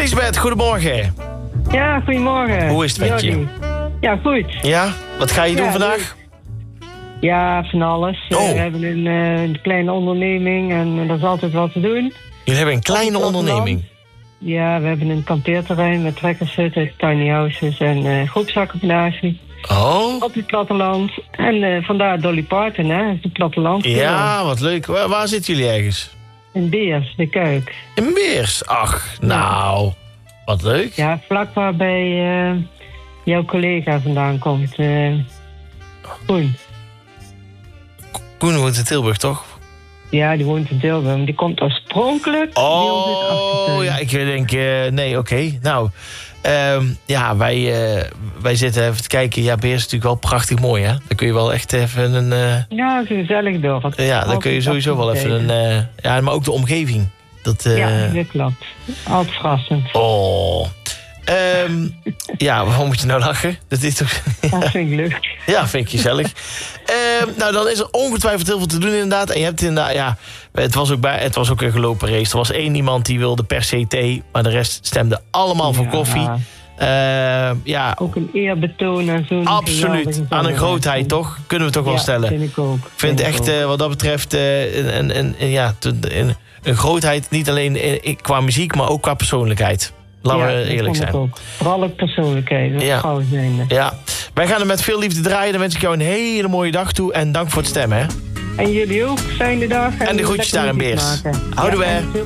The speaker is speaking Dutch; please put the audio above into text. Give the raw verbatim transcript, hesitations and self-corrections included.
Lisbeth, goedemorgen. Ja, goedemorgen. Hoe is het met je? Ja, goed. Ja? Wat ga je doen ja, vandaag? Goed. Ja, van alles. Oh. Uh, we hebben een, uh, een kleine onderneming en uh, er is altijd wat te doen. Jullie hebben een kleine onderneming? Ja, we hebben een kampeerterrein met trekkershutten, tiny houses en uh, groepsaccommodatie. Oh. Op het platteland. En uh, vandaar Dolly Parton, hè, het platteland. Ja, wat leuk. Waar, waar zitten jullie ergens? In Beers, de Kuik. In Beers? Ach, nou, ja. Wat leuk. Ja, vlak waarbij uh, jouw collega vandaan komt. Uh, Koen. Koen woont in Tilburg, toch? Ja, die woont in Tilburg, maar die komt oorspronkelijk... Oh, ja, ik denk... Uh, nee, oké. Okay. Nou, um, ja, wij, uh, wij zitten even te kijken. Ja, Beers is natuurlijk wel prachtig mooi, hè? Dan kun je wel echt even een... Uh, ja, het is gezellig door. Ja, dan kun je sowieso wel even een... Uh, ja, maar ook de omgeving. Dat, uh, ja, dat klopt. Altijd verrassend. Oh... Um, ja, waarom moet je nou lachen? Dat is toch... Dat vind ik leuk. Ja, vind ik gezellig. Um, nou, dan is er ongetwijfeld heel veel te doen inderdaad. En je hebt inderdaad, ja, het was ook, bij, het was ook een gelopen race. Er was één iemand die wilde per se thee, maar de rest stemde allemaal voor ja. koffie. Uh, ja. Ook een eerbetoon aan zo'n... Absoluut, aan een grootheid, ja. toch? Kunnen we toch wel ja, stellen. vind ik ook. Ik vind, vind echt, uh, wat dat betreft, uh, een, een, een, een, ja, een, een grootheid, niet alleen in, qua muziek, maar ook qua persoonlijkheid. Laten ja, we eerlijk zijn. Ook. Vooral ook persoonlijkheid. Dat ja. Vrouw zijn. Ja. Wij gaan er met veel liefde draaien. Dan wens ik jou een hele mooie dag toe. En dank voor het stemmen. Hè. En jullie ook. Fijne dag. En, en de groetjes daar in Beers. Houden we.